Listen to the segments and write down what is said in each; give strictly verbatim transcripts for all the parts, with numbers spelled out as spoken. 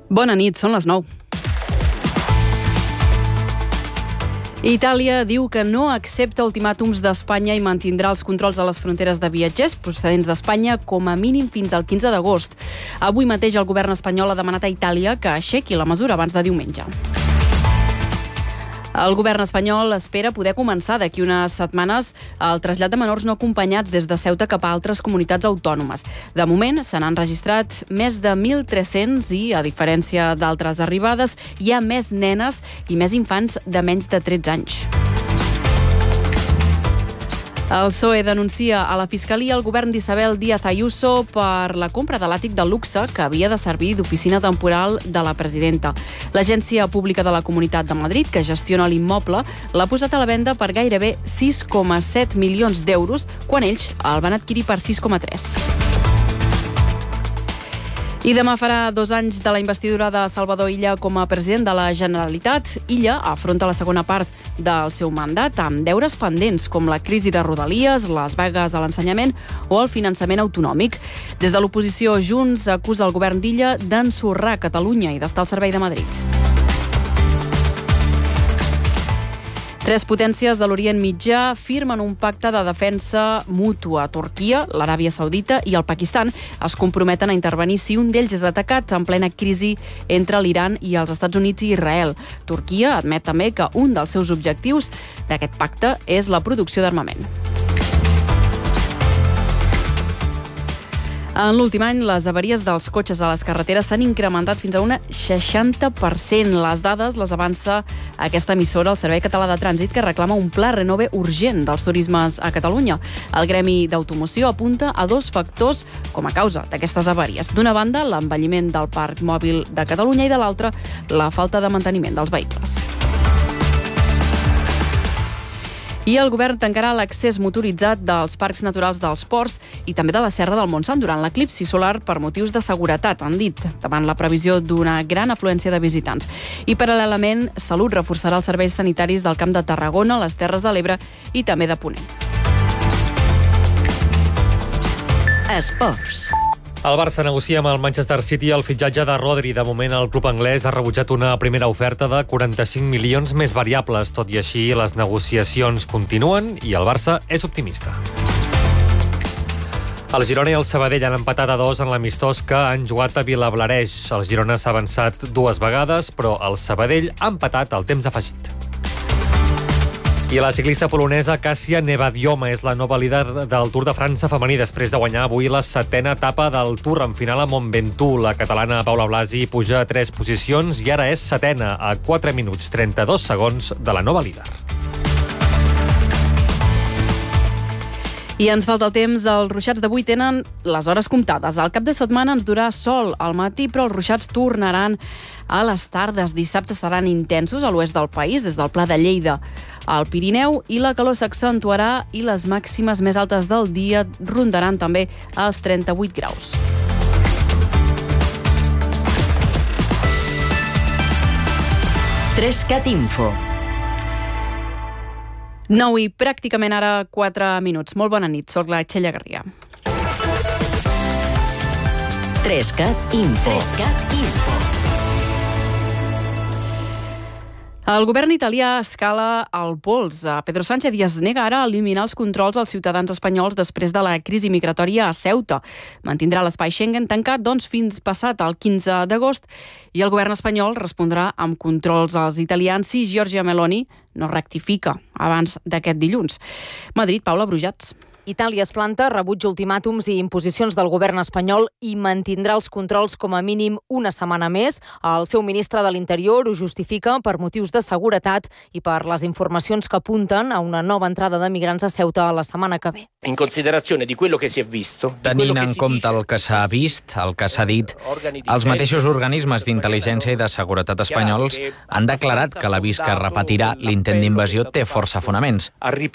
Bona nit, són les nou. Itàlia diu que no accepta ultimàtums d'Espanya i mantindrà els controls a les fronteres de viatgers procedents d'Espanya com a mínim fins al quinze d'agost. Avui mateix el govern espanyol ha demanat a Itàlia que aixequi la mesura abans de diumenge. El govern espanyol espera poder començar d'aquí unes setmanes el trasllat de menors no acompanyats des de Ceuta cap a altres comunitats autònomes. De moment se n'han registrat més de mil tres-cents i, a diferència d'altres arribades, hi ha més nenes i més infants de menys de tretze anys. El P S O E denuncia a la Fiscalia el govern d'Isabel Díaz Ayuso per la compra de l'àtic de luxe que havia de servir d'oficina temporal de la presidenta. L'Agència Pública de la Comunitat de Madrid, que gestiona l'immoble, l'ha posat a la venda per gairebé sis coma set milions d'euros, quan ells el van adquirir per sis coma tres. I demà farà dos anys de la investidura de Salvador Illa com a president de la Generalitat. Illa afronta la segona part del seu mandat amb deures pendents, com la crisi de Rodalies, les vagues a l'ensenyament o el finançament autonòmic. Des de l'oposició, Junts acusa el govern d'Illa d'ensorrar Catalunya i d'estar al servei de Madrid. Tres potències de l'Orient Mitjà firmen un pacte de defensa mútua. Turquia, l'Aràbia Saudita i el Pakistan es comprometen a intervenir si un d'ells és atacat en plena crisi entre l'Iran i els Estats Units i Israel. Turquia admet també que un dels seus objectius d'aquest pacte és la producció d'armament. En l'últim any, les avaries dels cotxes a les carreteres s'han incrementat fins a un seixanta per cent. Les dades les avança aquesta emissora, el Servei Català de Trànsit, que reclama un pla renove urgent dels turismes a Catalunya. El gremi d'automoció apunta a dos factors com a causa d'aquestes avaries. D'una banda, l'envelliment del parc mòbil de Catalunya i de l'altra, la falta de manteniment dels vehicles. I el govern tancarà l'accés motoritzat dels parcs naturals dels ports i també de la Serra del Montsant durant l'eclipsi solar per motius de seguretat, han dit, davant la previsió d'una gran afluència de visitants. I paral·lelament, Salut reforçarà els serveis sanitaris del Camp de Tarragona, les Terres de l'Ebre i també de Ponent. Esports. El Barça negocia amb el Manchester City el fitxatge de Rodri. De moment, el club anglès ha rebutjat una primera oferta de quaranta-cinc milions més variables. Tot i així, les negociacions continuen i el Barça és optimista. El Girona i el Sabadell han empatat a dos en l'amistós que han jugat a Vilablareix. El Girona s'ha avançat dues vegades, però el Sabadell ha empatat al temps afegit. I la ciclista polonesa Kasia Nevadioma és la nova líder del Tour de França femení després de guanyar avui la setena etapa del Tour en final a Mont Ventoux. La catalana Paula Blasi puja a tres posicions i ara és setena a quatre minuts trenta-dos segons de la nova líder. I ens falta el temps. Els ruixats d'avui tenen les hores comptades. Al cap de setmana ens durà sol al matí, però els ruixats tornaran a les tardes. Dissabte seran intensos a l'oest del país, des del Pla de Lleida al Pirineu, i la calor s'accentuarà i les màximes més altes del dia rondaran també els trenta-vuit graus. Trescat Info. nou i pràcticament ara quatre minuts. Molt bona nit, soc la Txella Garriga. Trescat Info. Trescat Info. El govern italià escala el pols. Pedro Sánchez i es nega ara a eliminar els controls als ciutadans espanyols després de la crisi migratòria a Ceuta. Mantindrà l'espai Schengen tancat doncs, fins passat el quinze d'agost i el govern espanyol respondrà amb controls als italians si Giorgia Meloni no rectifica abans d'aquest dilluns. Madrid, Paula Brujats. Itàlia es planta, rebutja ultimàtums i imposicions del govern espanyol i mantindrà els controls com a mínim una setmana més. El seu ministre de l'Interior ho justifica per motius de seguretat i per les informacions que apunten a una nova entrada de migrants a Ceuta la setmana que ve. In considerazione di quello che si è visto, tenint en compte el que s'ha vist, el que s'ha dit, els mateixos organismes d'intel·ligència i de seguretat espanyols han declarat que l'avís que repetirà l'intent d'invasió té força fonaments.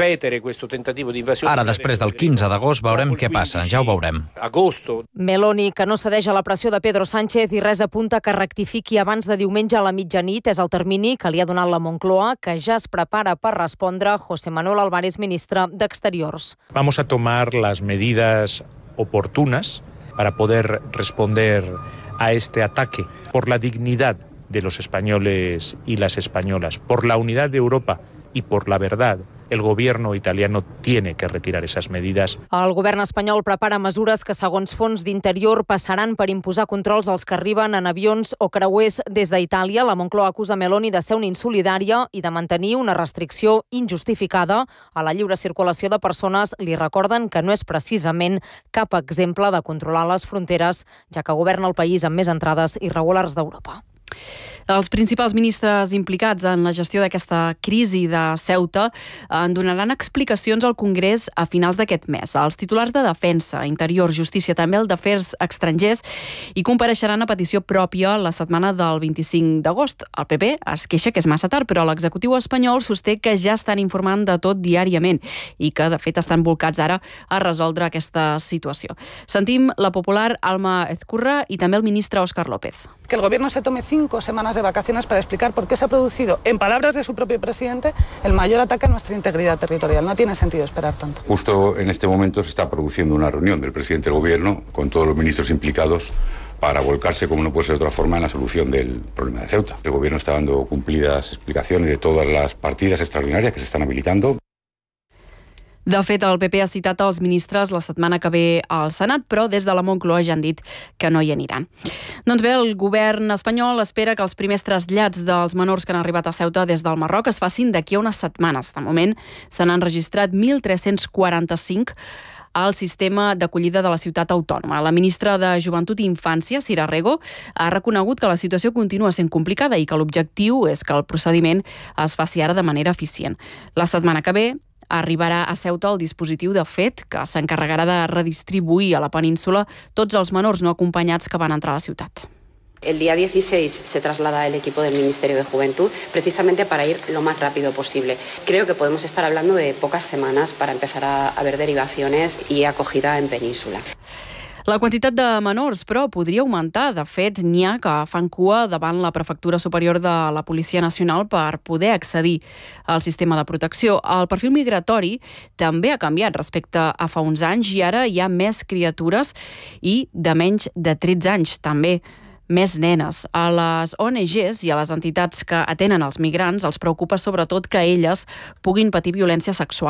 Ara, després del quinze d'agost, veurem què passa, ja ho veurem. Meloni, que no cedeix a la pressió de Pedro Sánchez i res apunta que rectifiqui abans de diumenge a la mitjanit, és el termini que li ha donat la Moncloa, que ja es prepara per respondre José Manuel Álvarez, ministre d'Exteriors. Vamos a tomar las medidas oportunas para poder responder a este ataque por la dignidad de los españoles y las españolas, por la unidad de Europa y por la verdad, el gobierno italiano tiene que retirar esas medidas. El govern espanyol prepara mesures que, segons fons d'Interior, passaran per imposar controls als que arriben en avions o creuers des d'Itàlia. La Moncloa acusa Meloni de ser una insolidària i de mantenir una restricció injustificada a la lliure circulació de persones. Li recorden que no és precisament cap exemple de controlar les fronteres, ja que governa el país amb més entrades irregulars d'Europa. Els principals ministres implicats en la gestió d'aquesta crisi de Ceuta en donaran explicacions al Congrés a finals d'aquest mes. Els titulars de Defensa, Interior, Justícia, també el d'Afers Estrangers, i compareixeran a petició pròpia la setmana del vint-i-cinc d'agost. El P P es queixa que és massa tard, però l'executiu espanyol sosté que ja estan informant de tot diàriament i que, de fet, estan volcats ara a resoldre aquesta situació. Sentim la popular Alma Ezcurra i també el ministre Óscar López. Que el gobierno se tome cinco semanas de vacaciones para explicar por qué se ha producido, en palabras de su propio presidente, el mayor ataque a nuestra integridad territorial. No tiene sentido esperar tanto. Justo en este momento se está produciendo una reunión del presidente del gobierno con todos los ministros implicados para volcarse, como no puede ser de otra forma, en la solución del problema de Ceuta. El gobierno está dando cumplidas explicaciones de todas las partidas extraordinarias que se están habilitando. De fet, el P P ha citat els ministres la setmana que ve al Senat, però des de la Moncloa ja han dit que no hi aniran. Doncs bé, el govern espanyol espera que els primers trasllats dels menors que han arribat a Ceuta des del Marroc es facin d'aquí a unes setmanes. De moment, se n'han registrat mil tres-cents quaranta-cinc al sistema d'acollida de la ciutat autònoma. La ministra de Joventut i Infància, Sira Rego, ha reconegut que la situació continua sent complicada i que l'objectiu és que el procediment es faci ara de manera eficient. La setmana que ve arribarà a Ceuta el dispositiu de F E T, que s'encarregarà de redistribuir a la península tots els menors no acompanyats que van entrar a la ciutat. El día dieciséis se traslada el equipo del Ministerio de Juventud precisamente para ir lo más rápido posible. Creo que podemos estar hablando de pocas semanas para empezar a, a ver derivaciones y acogida en península. La quantitat de menors, però, podria augmentar. De fet, n'hi ha que fan cua davant la Prefectura Superior de la Policia Nacional per poder accedir al sistema de protecció. El perfil migratori també ha canviat respecte a fa uns anys i ara hi ha més criatures i de menys de tretze anys, també més nenes. A les O N Ges i a les entitats que atenen els migrants els preocupa sobretot que elles puguin patir violència sexual.